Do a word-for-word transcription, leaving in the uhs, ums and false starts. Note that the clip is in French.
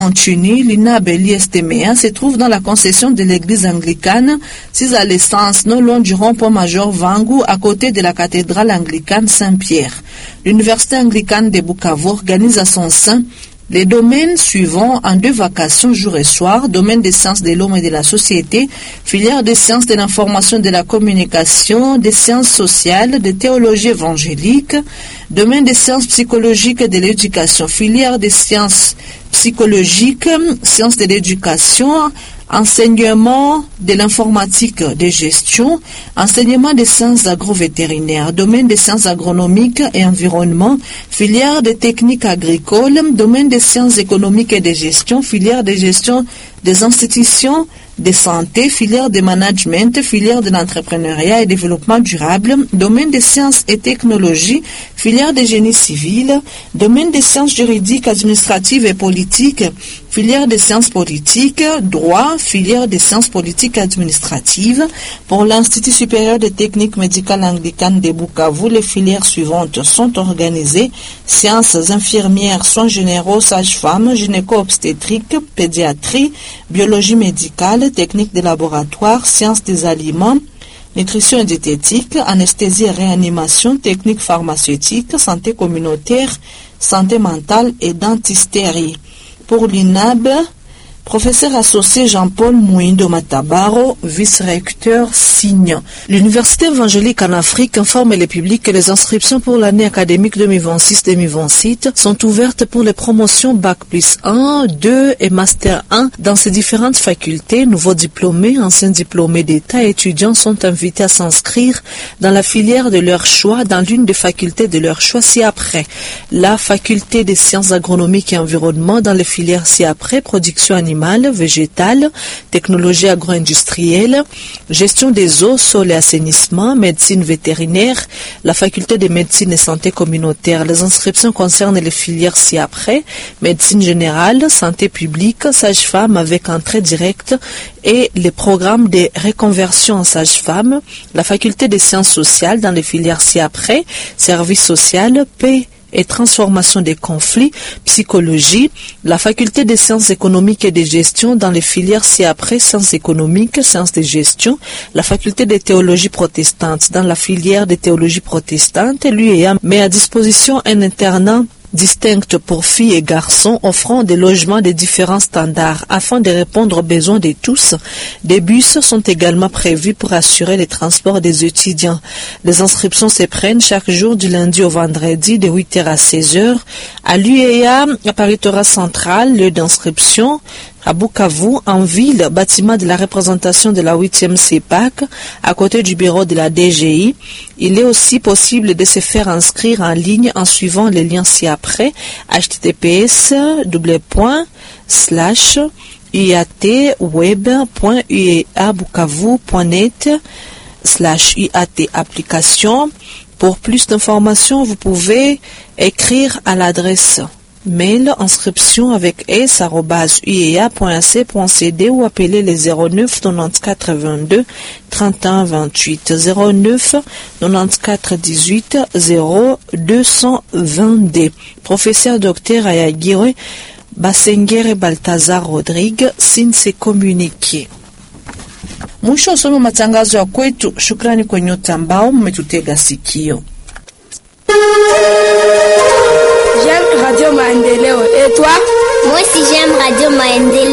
En Tunisie, l'I N A B et l'I S T M E A se trouvent dans la concession de l'église anglicane, six à l'essence, non loin du rond-point Major Vangu, à côté de la cathédrale anglicane Saint-Pierre. L'université anglicane de Bukavu organise à son sein les domaines suivants en deux vacations jour et soir: domaine des sciences de l'homme et de la société, filière des sciences de l'information et de la communication, des sciences sociales, de théologie évangélique, domaine des sciences psychologiques et de l'éducation, filière des sciences psychologiques, sciences de l'éducation, enseignement de l'informatique de gestion, enseignement des sciences agrovétérinaires, domaine des sciences agronomiques et environnement, filière des techniques agricoles, domaine des sciences économiques et de gestion, filière de gestion des institutions de santé, filière de management, filière de l'entrepreneuriat et développement durable, domaine des sciences et technologies, filière de génie civil, domaine des sciences juridiques, administratives et politiques, filière des sciences politiques, droit, filière des sciences politiques et administratives. Pour l'Institut supérieur de techniques médicales anglicanes de Bukavu, les filières suivantes sont organisées: sciences infirmières, soins généraux, sages-femmes, gynéco-obstétrique, pédiatrie, biologie médicale, techniques de laboratoire, sciences des aliments, nutrition et diététique, anesthésie et réanimation, techniques pharmaceutiques, santé communautaire, santé mentale et dentisterie. Pour l'I N A B, professeur associé Jean-Paul Mouindo Matabaro, vice-recteur signe. L'Université évangélique en Afrique informe le public que les inscriptions pour l'année académique deux mille vingt-six deux mille vingt-sept sont ouvertes pour les promotions Bac plus un, deux et Master un dans ces différentes facultés. Nouveaux diplômés, anciens diplômés d'État et étudiants sont invités à s'inscrire dans la filière de leur choix dans l'une des facultés de leur choix ci-après. La faculté des sciences agronomiques et environnement dans les filières ci-après: production animale, végétale, technologie agro-industrielle, gestion des eaux, sol et assainissement, médecine vétérinaire, la faculté de médecine et santé communautaire. Les inscriptions concernent les filières ci-après: médecine générale, santé publique, sage-femme avec entrée directe et les programmes de reconversion en sage-femme, la faculté des sciences sociales dans les filières ci-après: service social, paix et transformation des conflits, psychologie, la faculté des sciences économiques et de gestion dans les filières ci-après: sciences économiques, sciences de gestion, la faculté de théologie protestante dans la filière de théologie protestante. L'U E A met à disposition un internat distinctes pour filles et garçons, offrant des logements de différents standards afin de répondre aux besoins de tous. Des bus sont également prévus pour assurer les transports des étudiants. Les inscriptions se prennent chaque jour du lundi au vendredi de huit heures à seize heures à l'U E A, à Paris-Torah Central, lieu d'inscription. À Bukavu, en ville, bâtiment de la représentation de la huitième C E P A C, à côté du bureau de la D G I. Il est aussi possible de se faire inscrire en ligne en suivant les liens ci-après: h t t p s double point slash uatweb point ueabukavu point net slash uat application. Pour plus d'informations, vous pouvez écrire à l'adresse mail inscription avec s arobase u e a point a c point c d ou appeler les zéro neuf quatre-vingt-quatorze vingt-deux trente et un vingt-huit zéro neuf quatre-vingt-quatorze dix-huit zéro deux cent vingt-deux. Professeur Docteur Ayagire Basengere Baltazar Rodrigue signe ses communiqués. Mwisho somo matangazo ya kwetu. Shukrani kwa nyote ambao mmetutega sikio. J'aime Radio Maendeleo. Et toi? Moi aussi j'aime Radio Maendeleo.